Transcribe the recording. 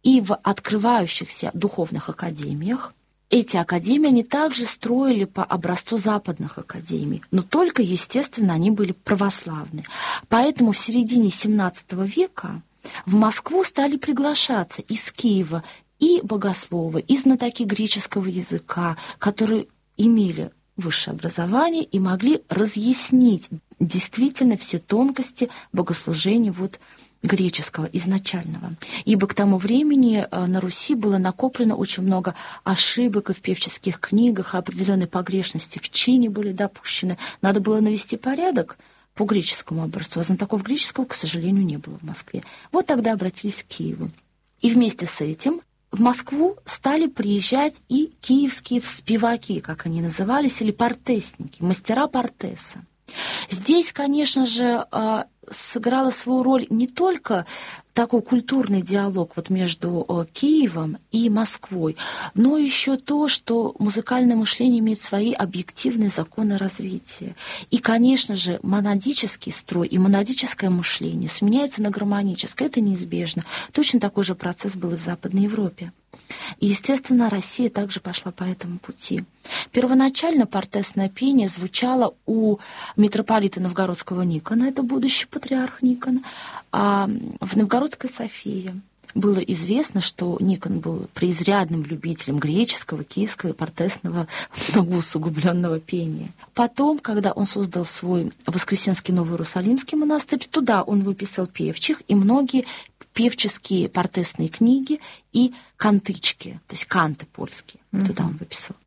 и в открывающихся духовных академиях. Эти академии они также строили по образцу западных академий, но только, естественно, они были православные. Поэтому в середине XVII века в Москву стали приглашаться из Киева и богословы, и знатоки греческого языка, которые имели высшее образование и могли разъяснить действительно все тонкости богослужения греческого изначального. Ибо к тому времени на Руси было накоплено очень много ошибок и в певческих книгах, определенные погрешности в чине были допущены. Надо было навести порядок по греческому образцу, а знатоков греческого, к сожалению, не было в Москве. Вот тогда обратились к Киеву. И вместе с этим в Москву стали приезжать и киевские вспеваки, как они назывались, или портесники, мастера портеса. Здесь, конечно же, сыграла свою роль не только такой культурный диалог между Киевом и Москвой, но еще то, что музыкальное мышление имеет свои объективные законы развития. И, конечно же, монадический строй и монадическое мышление сменяется на гармоническое. Это неизбежно. Точно такой же процесс был и в Западной Европе. И, естественно, Россия также пошла по этому пути. Первоначально портесное пение звучало у митрополита Новгородского Никона, это будущий патриарх Никон, а в Новгородской Софии было известно, что Никон был преизрядным любителем греческого, киевского и портесного многоусугубленного пения. Потом, когда он создал свой Воскресенский Новоиерусалимский монастырь, туда он выписал певчих и многие певческие портесные книги и кантычки, то есть канты польские. Туда он выписал.